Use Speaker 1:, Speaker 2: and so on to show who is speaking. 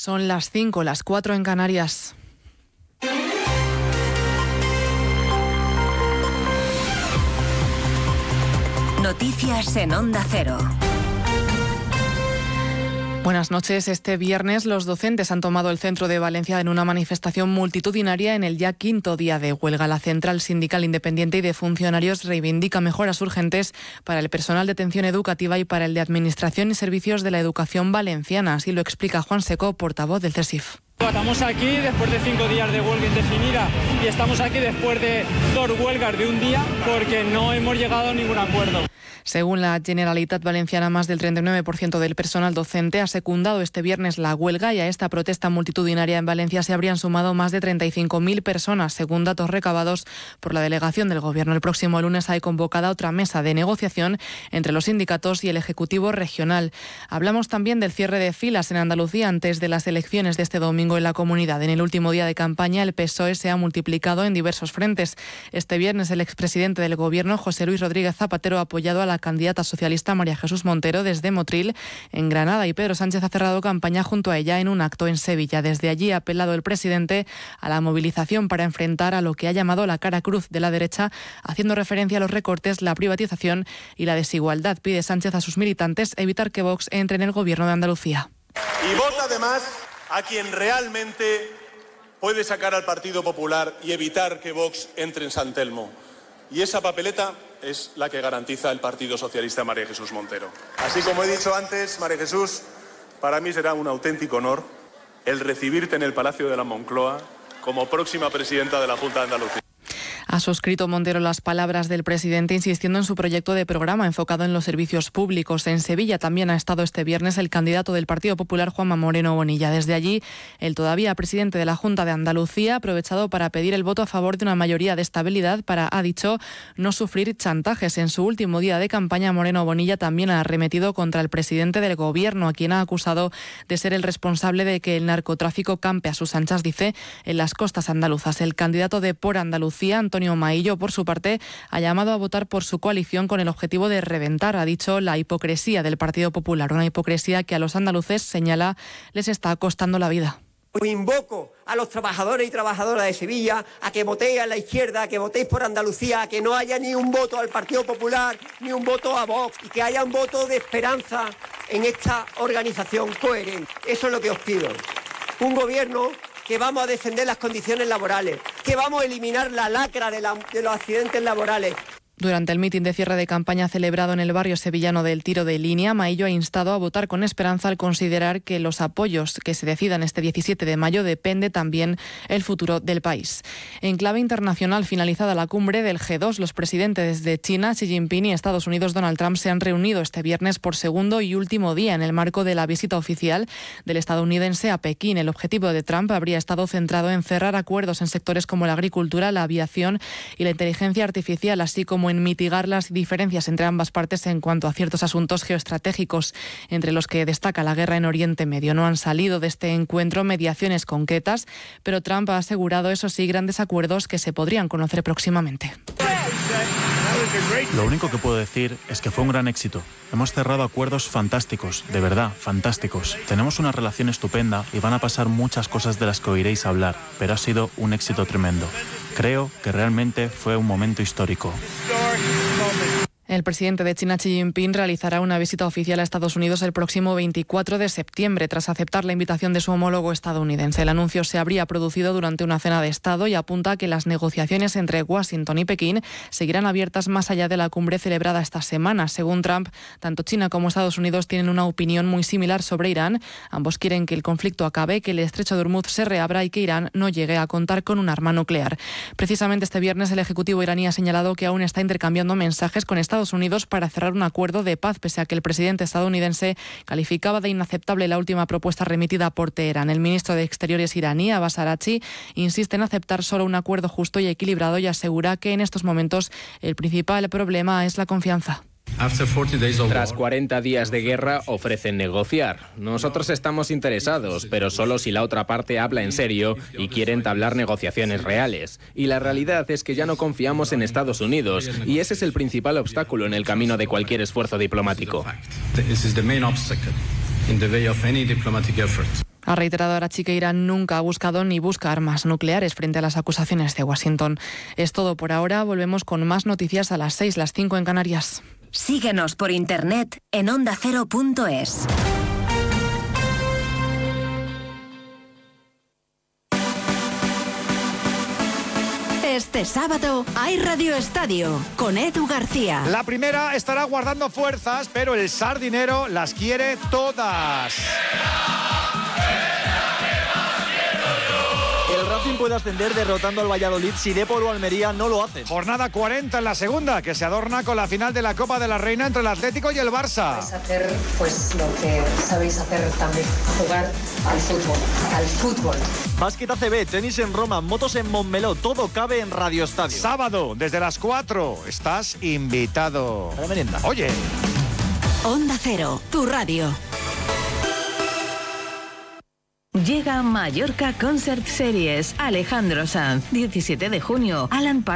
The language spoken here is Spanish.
Speaker 1: Son las 5, las 4 en Canarias.
Speaker 2: Noticias en Onda Cero.
Speaker 1: Buenas noches. Este viernes los docentes han tomado el centro de Valencia en una manifestación multitudinaria en el ya quinto día de huelga. La Central Sindical Independiente y de Funcionarios reivindica mejoras urgentes para el personal de atención educativa y para el de Administración y Servicios de la Educación Valenciana. Así lo explica Juan Seco, portavoz del CESIF.
Speaker 3: Estamos aquí después de 5 días de huelga indefinida y estamos aquí después de 2 huelgas de un día porque no hemos llegado a ningún acuerdo.
Speaker 1: Según la Generalitat Valenciana, más del 39% del personal docente ha secundado este viernes la huelga y a esta protesta multitudinaria en Valencia se habrían sumado más de 35.000 personas, según datos recabados por la delegación del Gobierno. El próximo lunes hay convocada otra mesa de negociación entre los sindicatos y el Ejecutivo regional. Hablamos también del cierre de filas en Andalucía antes de las elecciones de este domingo en la comunidad. En el último día de campaña, el PSOE se ha multiplicado en diversos frentes. Este viernes, el expresidente del Gobierno, José Luis Rodríguez Zapatero, ha apoyado a la candidata socialista María Jesús Montero desde Motril, en Granada, y Pedro Sánchez ha cerrado campaña junto a ella en un acto en Sevilla. Desde allí ha apelado el presidente a la movilización para enfrentar a lo que ha llamado la cara cruz de la derecha, haciendo referencia a los recortes, la privatización y la desigualdad. Pide Sánchez a sus militantes evitar que Vox entre en el Gobierno de Andalucía.
Speaker 4: Y vota además a quien realmente puede sacar al Partido Popular y evitar que Vox entre en San Telmo. Y esa papeleta es la que garantiza el Partido Socialista María Jesús Montero. Así como he dicho antes, María Jesús, para mí será un auténtico honor el recibirte en el Palacio de la Moncloa como próxima presidenta de la Junta de Andalucía.
Speaker 1: Ha suscrito Montero las palabras del presidente, insistiendo en su proyecto de programa enfocado en los servicios públicos. En Sevilla también ha estado este viernes el candidato del Partido Popular, Juanma Moreno Bonilla. Desde allí, el todavía presidente de la Junta de Andalucía ha aprovechado para pedir el voto a favor de una mayoría de estabilidad para, ha dicho, no sufrir chantajes. En su último día de campaña, Moreno Bonilla también ha arremetido contra el presidente del Gobierno, a quien ha acusado de ser el responsable de que el narcotráfico campe a sus anchas, dice, en las costas andaluzas. El candidato de Por Andalucía, Antonio Maillo, por su parte, ha llamado a votar por su coalición con el objetivo de reventar, ha dicho, la hipocresía del Partido Popular, una hipocresía que a los andaluces, señala, les está costando la vida.
Speaker 5: Invoco a los trabajadores y trabajadoras de Sevilla a que votéis a la izquierda, a que votéis por Andalucía, a que no haya ni un voto al Partido Popular, ni un voto a Vox, y que haya un voto de esperanza en esta organización coherente. Eso es lo que os pido. Un gobierno que vamos a defender las condiciones laborales, que vamos a eliminar la lacra de los accidentes laborales.
Speaker 1: Durante el mitin de cierre de campaña celebrado en el barrio sevillano del Tiro de Línea, Maillo ha instado a votar con esperanza al considerar que los apoyos que se decidan este 17 de mayo depende también el futuro del país. En clave internacional, finalizada la cumbre del G2, los presidentes de China, Xi Jinping, y Estados Unidos, Donald Trump, se han reunido este viernes por segundo y último día en el marco de la visita oficial del estadounidense a Pekín. El objetivo de Trump habría estado centrado en cerrar acuerdos en sectores como la agricultura, la aviación y la inteligencia artificial, así como en mitigar las diferencias entre ambas partes en cuanto a ciertos asuntos geoestratégicos, entre los que destaca la guerra en Oriente Medio. No han salido de este encuentro mediaciones concretas, pero Trump ha asegurado, eso sí, grandes acuerdos que se podrían conocer próximamente.
Speaker 6: Lo único que puedo decir es que fue un gran éxito. Hemos cerrado acuerdos fantásticos, de verdad, fantásticos. Tenemos una relación estupenda y van a pasar muchas cosas de las que oiréis hablar, pero ha sido un éxito tremendo. Creo que realmente fue un momento histórico.
Speaker 1: El presidente de China, Xi Jinping, realizará una visita oficial a Estados Unidos el próximo 24 de septiembre, tras aceptar la invitación de su homólogo estadounidense. El anuncio se habría producido durante una cena de Estado y apunta a que las negociaciones entre Washington y Pekín seguirán abiertas más allá de la cumbre celebrada esta semana. Según Trump, tanto China como Estados Unidos tienen una opinión muy similar sobre Irán. Ambos quieren que el conflicto acabe, que el estrecho de Hormuz se reabra y que Irán no llegue a contar con un arma nuclear. Precisamente este viernes, el Ejecutivo iraní ha señalado que aún está intercambiando mensajes con Estados Unidos para cerrar un acuerdo de paz, pese a que el presidente estadounidense calificaba de inaceptable la última propuesta remitida por Teherán. El ministro de Exteriores iraní, Abbas Araghchi, insiste en aceptar solo un acuerdo justo y equilibrado y asegura que en estos momentos el principal problema es la confianza.
Speaker 7: Tras 40 días de guerra ofrecen negociar. Nosotros estamos interesados, pero solo si la otra parte habla en serio y quiere entablar negociaciones reales. Y la realidad es que ya no confiamos en Estados Unidos y ese es el principal obstáculo en el camino de cualquier esfuerzo diplomático.
Speaker 1: Ha reiterado Arachi que Irán nunca ha buscado ni busca armas nucleares frente a las acusaciones de Washington. Es todo por ahora. Volvemos con más noticias a las 6, las 5 en Canarias.
Speaker 2: Síguenos por internet en ondacero.es. Este sábado hay Radio Estadio con Edu García.
Speaker 8: La primera estará guardando fuerzas, pero el sardinero las quiere todas.
Speaker 9: El Racing puede ascender derrotando al Valladolid si Depor o Almería no lo hacen.
Speaker 8: Jornada 40 en la segunda, que se adorna con la final de la Copa de la Reina entre el Atlético y el Barça.
Speaker 10: Vais a hacer pues lo que sabéis hacer también, jugar al fútbol.
Speaker 9: Básquet ACB, tenis en Roma, motos en Montmeló, todo cabe en Radio Estadio.
Speaker 8: Sábado, desde las 4, estás invitado.
Speaker 9: A la merienda.
Speaker 8: Oye.
Speaker 2: Onda Cero, tu radio. Llega Mallorca Concert Series. Alejandro Sanz, 17 de junio. Alan